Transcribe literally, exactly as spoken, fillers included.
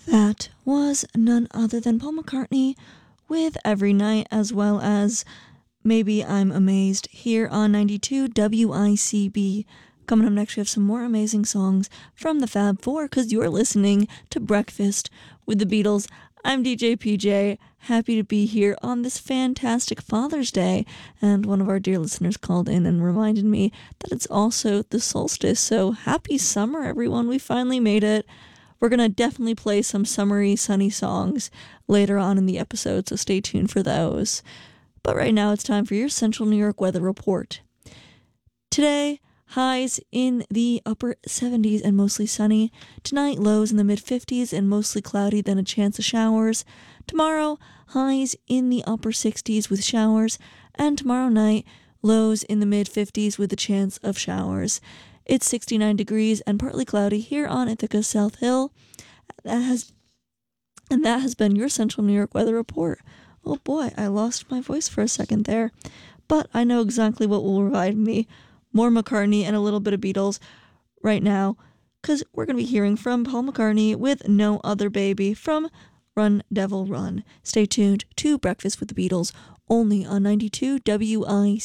That was none other than Paul McCartney with Every Night, as well as Maybe I'm Amazed here on ninety-two W I C B. Coming up next, we have some more amazing songs from the Fab Four, because you're listening to Breakfast with the Beatles. I'm D J P J, happy to be here on this fantastic Father's Day, and one of our dear listeners called in and reminded me that it's also the solstice, so happy summer, everyone. We finally made it. We're going to definitely play some summery, sunny songs later on in the episode, so stay tuned for those. But right now it's time for your Central New York weather report. Today, highs in the upper seventies and mostly sunny. Tonight, lows in the mid-fifties and mostly cloudy, then a chance of showers. Tomorrow, highs in the upper sixties with showers. And tomorrow night, lows in the mid-fifties with a chance of showers. It's sixty-nine degrees and partly cloudy here on Ithaca South Hill. That has, and that has been your Central New York weather report. Oh boy, I lost my voice for a second there. But I know exactly what will revive me. More McCartney and a little bit of Beatles right now, because we're going to be hearing from Paul McCartney with No Other Baby from Run Devil Run. Stay tuned to Breakfast with the Beatles, only on ninety-two W I